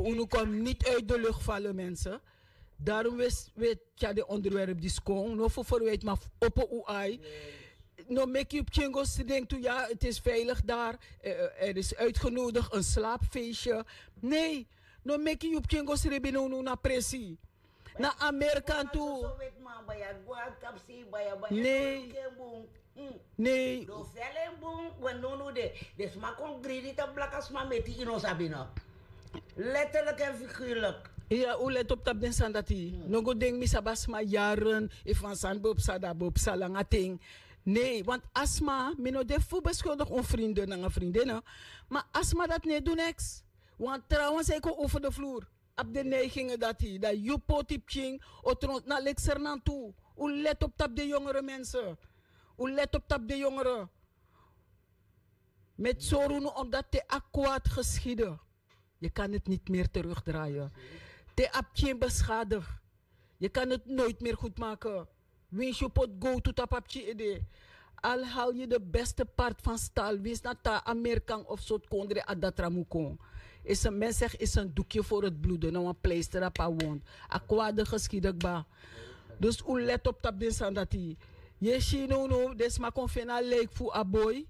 Uno komt niet uit de lucht vallen, mensen. Daarom weet je de onderwerp die schoon. No voor verwijt, maar op een UI. No make you chingos denkt toe, ja, het is veilig daar. Er is uitgenodigd, een slaapfeestje. Nee, no make you chingos rebino naar pressie. Naar Amerika toe. Nee. Nee. Do velen boom, when no de. Des ma kon greedy te blakas ma meti ino sabina. Letterlijk en figuurlijk. Ja, hoe let op dat den sandati. No go ding misabas ma jaren. If van san bob sada bob salanga ting. Nee, want asma, mino de fu beschuldig on vrienden en vriendinnen. Maar asma dat nee doen niks. Want trouwens, ik go over de vloer. Op de neigingen dat hij, dat je potip ching, otront na lekser nan toe. Hoe let op dat de jongere mensen. Hoe let op dat de jongeren. Met zorgen omdat te akkoord geschieden. Je kan het niet meer terugdraaien. Te apje beschadigd. Je kan het nooit meer goed maken. Wins je pot go to tapapje ide. Al haal je de beste part van staal. Wins na ta Amerikaan of soort kondre adatramukon. Is een mens zegt is een doekje voor het bloeden. Nou een pleister op een wond. Akkwade geschiedekba. Dus hoe let op dat dit aan dat hij. Je ziet no des ma konfena leek voor a boy.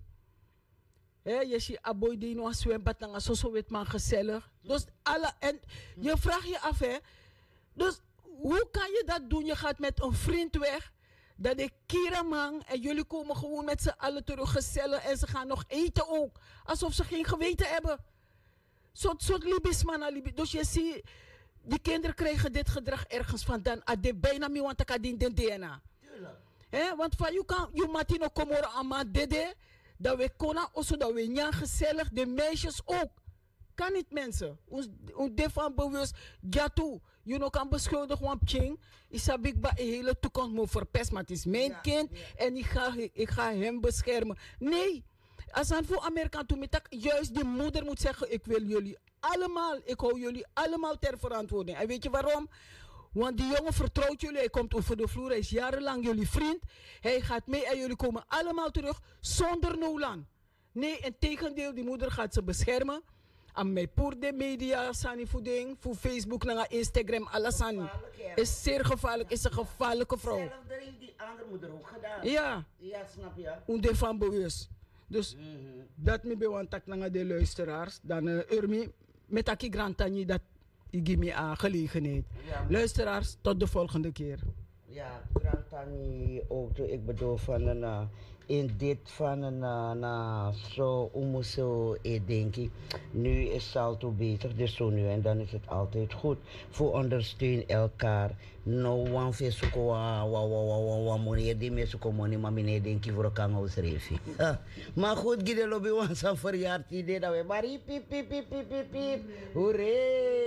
Je ziet a boy die no zwembad na zo weet man gezellig. Dus alle en je vraagt je af hè. Dus hoe kan je dat doen? Je gaat met een vriend weg. Dat de kierenman en jullie komen gewoon met z'n allen terug gezellig. En ze gaan nog eten ook. Alsof ze geen geweten hebben. Soort libisman. Dus je ziet, die kinderen krijgen dit gedrag ergens vandaan. Ade bijna mi want ik adin den DNA. Want van je matino komoro ama dede. Dat we konen also dat we niet gezellig. De meisjes ook. Kan niet mensen. Ons defan bewust. Jatu. Je nog kan beschuldigen van pching. Ik ba een hele toekomst moet verpesten. Maar het is mijn kind. En ik ga hem beschermen. Nee. Als aan voor Amerika toe met juist de moeder moet zeggen. Ik wil jullie allemaal. Ik hou jullie allemaal ter verantwoording. En weet je waarom? Want die jongen vertrouwt jullie. Hij komt over de vloer. Hij is jarenlang jullie vriend. Hij gaat mee en jullie komen allemaal terug. Zonder nolan. Nee, in tegendeel. Die moeder gaat ze beschermen. En mij voor de media, sani voeding, voor Facebook, naar Instagram, alles aan. Is zeer gevaarlijk, is een gevaarlijke vrouw. Zelfde heeft die andere moeder ook gedaan. Ja. Ja, snap je? Onder van bewust. Dus dat me bewantak naar de luisteraars. Dan Urmi, met aki grantani dat ik geef me aan gelegenheid. Ja, luisteraars, tot de volgende keer. Ja, grantani ook. Ik bedoel van een... in dit van een zo zo denk ik. Nu is Salto beter, dus zo nu en dan is het altijd goed. Voor ondersteun elkaar. No one fesuko wa money die mesuko money maar meneer denk ik voor elkaar ausrefi. Maar goed, gide lobby wan san verjaard idee dat we maar piep piep piep piep piep. Hoeré!